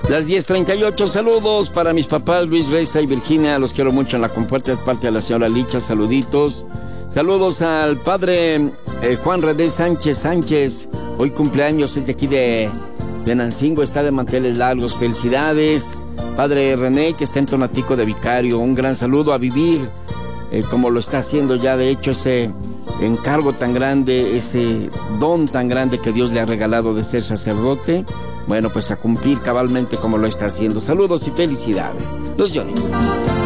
Las 10:38, saludos para mis papás Luis Reza y Virginia, los quiero mucho en la compuerta de parte de la señora Licha, saluditos. Saludos al padre Juan Redé Sánchez, hoy cumpleaños, es de aquí de Nancingo, está de manteles largos, felicidades. Padre René, que está en Tonatico de vicario, un gran saludo a vivir, como lo está haciendo ya, de hecho, ese encargo tan grande, ese don tan grande que Dios le ha regalado de ser sacerdote. Bueno, pues a cumplir cabalmente como lo está haciendo. Saludos y felicidades. Los Yonix.